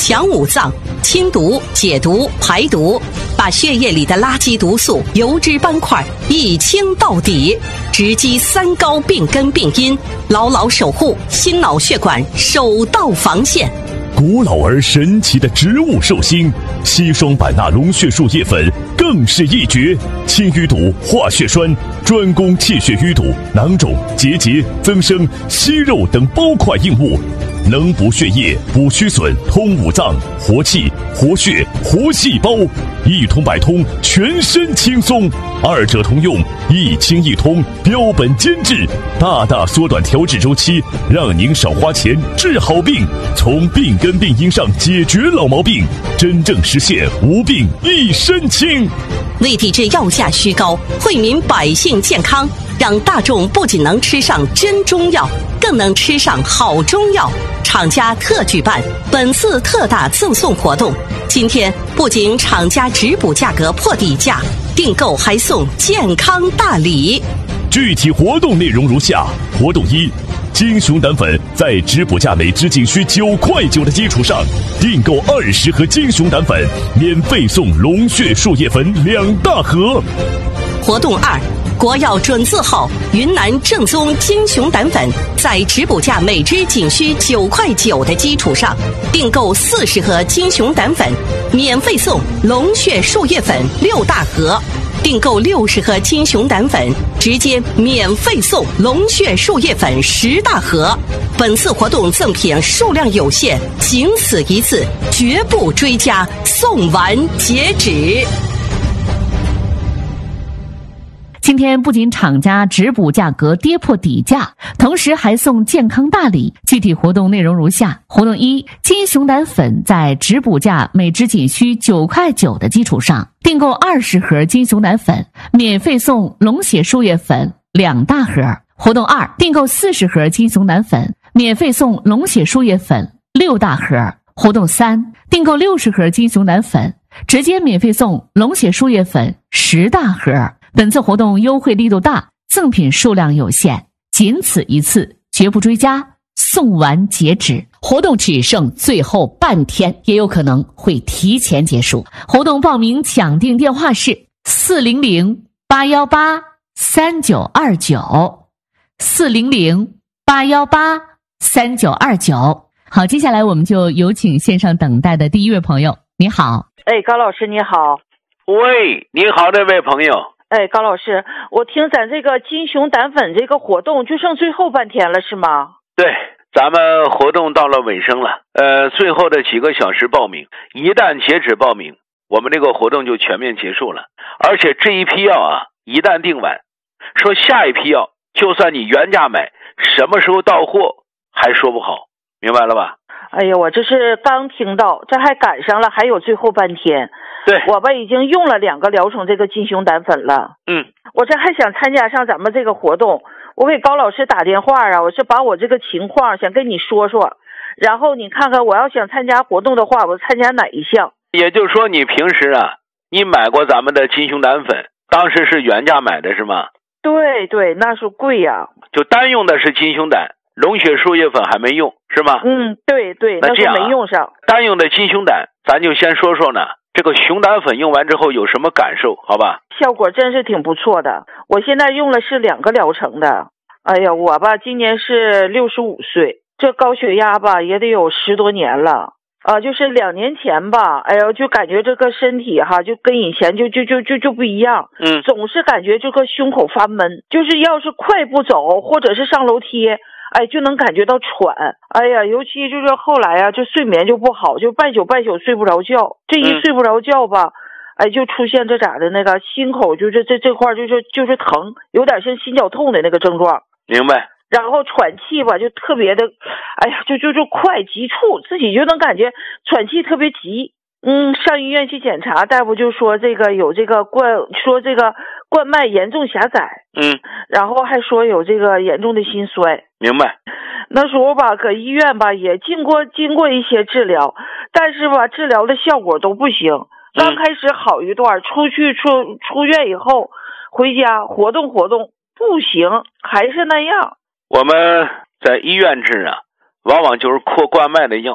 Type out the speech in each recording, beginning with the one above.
强五脏，清毒、解毒、排毒，把血液里的垃圾毒素、油脂斑块一清到底，直击三高病根病因，牢牢守护心脑血管首道防线。 古老而神奇的植物寿星硒霜百纳龙血树叶粉更是一绝，清淤堵、化血栓，专攻气血淤堵、囊肿、结节、增生、息肉等包块硬物，能补血液、补虚损、通五脏、活气、活血、活细胞，一通百通，全身轻松。二者通用，一清一通，标本兼治，大大缩短调治周期，让您少花钱治好病，从病根病因上解决老毛病，真正实现无病一身轻。 为抵制药价虚高，惠民百姓健康，让大众不仅能吃上真中药，更能吃上好中药。厂家特举办本次特大赠送活动，今天不仅厂家直补价格破底价，订购还送健康大礼。 具体活动内容如下：活动一，金熊胆粉在直补价每支仅需9.9块的基础上，订购20盒金熊胆粉，免费送龙血树叶粉2大盒。 活动二，国药准字号云南正宗金熊胆粉，在直补价每支仅需9.9块的基础上，订购40盒金熊胆粉，免费送龙血树叶粉6大盒。订购60盒金熊胆粉，直接免费送龙血树叶粉10大盒。本次活动赠品数量有限，仅此一次，绝不追加，送完截止。 今天不仅厂家直补价格跌破底价，同时还送健康大礼。具体活动内容如下：活动一，金熊胆粉在直补价每支仅需9.9块的基础上，订购20盒金熊胆粉，免费送龙血树叶粉2大盒。活动二，订购40盒金熊胆粉，免费送龙血树叶粉6大盒。活动三，订购60盒金熊胆粉，直接免费送龙血树叶粉10大盒。本次活动优惠力度大，赠品数量有限，仅此一次，绝不追加，送完截止。活动只剩最后半天，也有可能会提前结束。活动报名抢订电话是400-818-3929，400-818-3929。好，接下来我们就有请线上等待的第一位朋友。你好。 高老师你好。 喂，你好，这位朋友。 高老师，我听咱这个金熊胆粉这个活动就剩最后半天了，是吗？ 对，咱们活动到了尾声了，最后的几个小时报名，一旦截止报名，我们这个活动就全面结束了。而且这一批药啊，一旦订完，说下一批药，就算你原价买，什么时候到货还说不好，明白了吧？ 哎呀，我这是刚听到，这还赶上了，还有最后半天。 对， 我吧已经用了2个疗程这个金熊胆粉了。我这还想参加上咱们这个活动，我给高老师打电话啊，我是把我这个情况想跟你说说，然后你看看我要想参加活动的话，我参加哪一项？ 也就是说你平时啊，你买过咱们的金熊胆粉，当时是原价买的是吗？ 对对，那是贵呀。 就单用的是金熊胆，龙血树叶粉还没用是吗？ 对对， 那这样没用上。 单用的金熊胆，咱就先说说呢，这个熊胆粉用完之后有什么感受，好吧？ 效果真是挺不错的，我现在用了是2个疗程的。哎呀，我吧今年是65岁，这高血压吧也得有10多年了。就是2年前吧，哎呀，就感觉这个身体哈，就跟以前就不一样。总是感觉这个胸口发闷，就是要是快步走或者是上楼梯，就能感觉到喘。哎呀，尤其就是后来啊，这睡眠就不好，就半宿睡不着觉。这一睡不着觉吧，就出现这咋的那个心口就是这块就是疼，有点像心绞痛的那个症状。 明白。 然后喘气吧就特别的，就快急促，自己就能感觉喘气特别急。上医院去检查，大夫就说这个有这个冠脉严重狭窄。然后还说有这个严重的心衰。 明白。 那时候吧，搁医院吧也经过一些治疗，但是吧治疗的效果都不行。刚开始好一段，出院以后回家活动不行，还是那样。 我们在医院治啊，往往就是扩冠脉的药，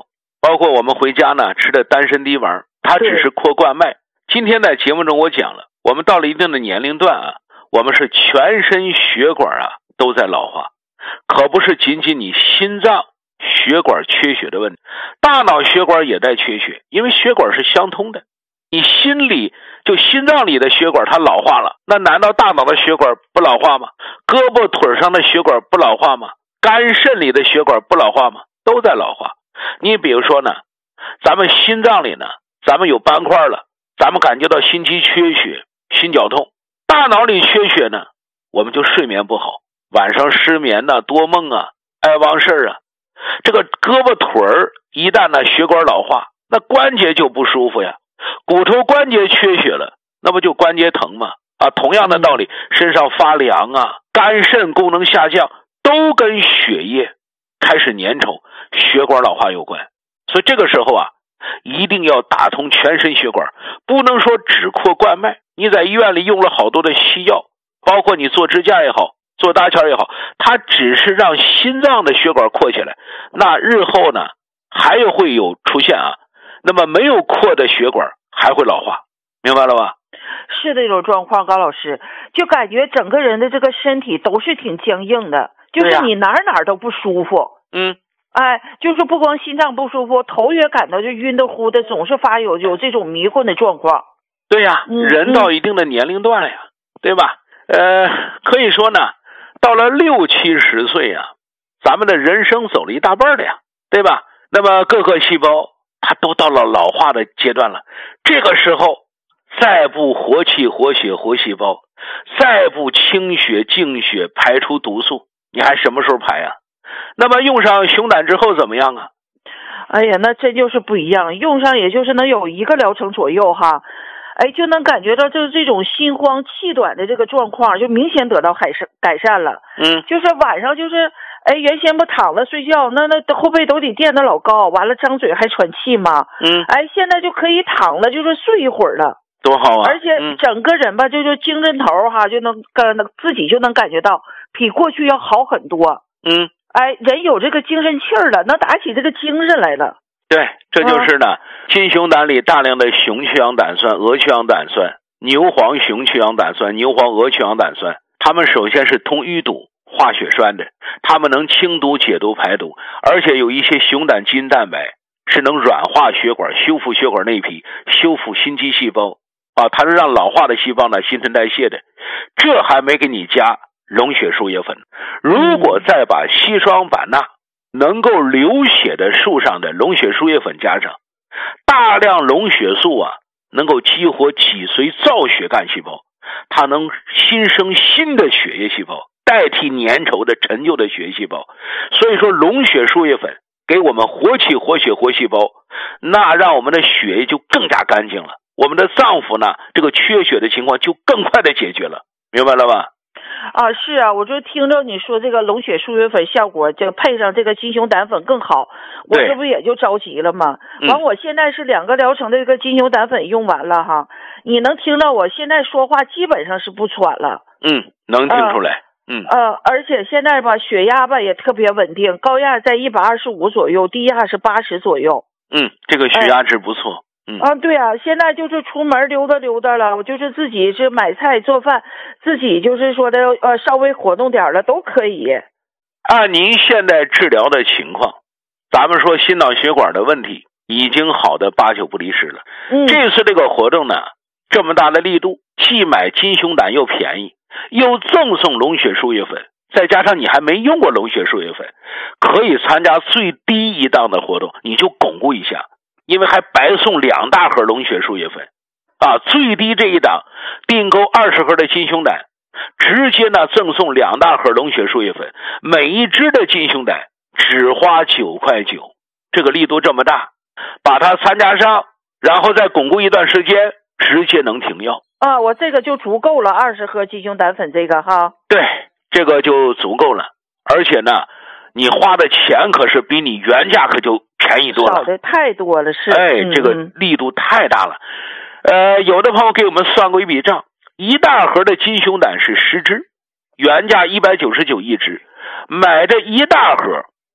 包括我们回家呢吃的丹参滴丸，它只是扩冠脉。今天在节目中我讲了，我们到了一定的年龄段啊，我们是全身血管啊都在老化，可不是仅仅你心脏血管缺血的问题，大脑血管也在缺血，因为血管是相通的。你心脏里的血管它老化了，那难道大脑的血管不老化吗？胳膊腿上的血管不老化吗？肝肾里的血管不老化吗？都在老化。你比如说呢，咱们心脏里呢，咱们有斑块了，咱们感觉到心肌缺血、心绞痛。大脑里缺血呢，我们就睡眠不好，晚上失眠啊、多梦啊、爱忘事啊。这个胳膊腿儿一旦呢血管老化，那关节就不舒服呀。骨头关节缺血了，那不就关节疼吗？同样的道理，身上发凉啊，肝肾功能下降，都跟血液开始粘稠、血管老化有关。所以这个时候啊，一定要打通全身血管，不能说只扩冠脉。你在医院里用了好多的西药，包括你做支架也好，做搭桥也好，它只是让心脏的血管扩起来，那日后呢还会有出现啊，那么没有扩的血管还会老化，明白了吧？ 是这种状况，高老师，就感觉整个人的这个身体都是挺僵硬的，就是你哪儿都不舒服。就是不光心脏不舒服，头也感到就晕得乎的，总是有这种迷混的状况。 对呀，人到一定的年龄段了呀，对吧？可以说呢，到了60、70岁啊，咱们的人生走了一大半了呀，对吧？那么各个细胞它都到了老化的阶段了，这个时候再不活气、活血、活细胞，再不清血、净血、排出毒素，你还什么时候排啊？那么用上熊胆之后怎么样啊？ 哎呀，那真就是不一样，用上也就是能有1个疗程左右哈，就能感觉到就是这种心慌气短的这个状况就明显得到改善了。就是晚上就是原先不躺着睡觉，那后背都得垫得老高，完了张嘴还喘气嘛。现在就可以躺了，就是睡一会儿了， 多好啊！ 而且整个人吧，就是精神头哈，就能自己就能感觉到比过去要好很多。人有这个精神气儿了，能打起这个精神来了。 对，这就是呢，金熊胆里大量的雄去氧胆酸、鹅去氧胆酸、牛黄雄去氧胆酸、牛黄鹅去氧胆酸，它们首先是通淤堵、化血栓的，它们能清毒、解毒、排毒，而且有一些熊胆基因蛋白是能软化血管、修复血管内皮、修复心肌细胞它是让老化的细胞呢新陈代谢的。这还没给你加龙血树叶粉，如果再把硒霜板钠能够流血的树上的龙血树叶粉加上，大量龙血素啊，能够激活脊髓造血干细胞，它能新生新的血液细胞，代替粘稠的陈旧的血液细胞。所以说龙血树叶粉给我们活气、活血、活细胞，那让我们的血液就更加干净了，我们的脏腑呢这个缺血的情况就更快的解决了，明白了吧？ 是啊，我就听着你说这个龙血树叶粉效果，就配上这个金熊胆粉更好，我这不也就着急了吗？我现在是2个疗程的这个金熊胆粉用完了哈，你能听到我现在说话基本上是不喘了。 能听出来。 而且现在吧，血压吧也特别稳定，高压在125左右，低压是80左右。 这个血压值不错。 对啊，现在就是出门溜达了，我就是自己是买菜做饭，自己就是说的稍微活动点了都可以。 按您现在治疗的情况，咱们说心脑血管的问题已经好的8、9不离10了。这次这个活动呢，这么大的力度，既买金熊胆又便宜，又赠送龙血树叶粉，再加上你还没用过龙血树叶粉，可以参加最低一档的活动，你就巩固一下。因为还白送2大盒龙血树叶粉最低这一档订购20盒的金熊胆，直接呢赠送2大盒龙血树叶粉，每一支的金熊胆只花9块9，这个力度这么大，把它参加上，然后再巩固一段时间，直接能停药我这个就足够了，20盒金熊胆粉这个哈。 对，这个就足够了，而且呢你花的钱可是比你原价可就便宜多了， 少的太多了，是。 这个力度太大了。有的朋友给我们算过一笔账，1大盒的金熊胆是10支，原价199一支，买这1大盒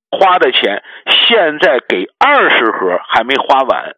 花的钱现在给20盒还没花完，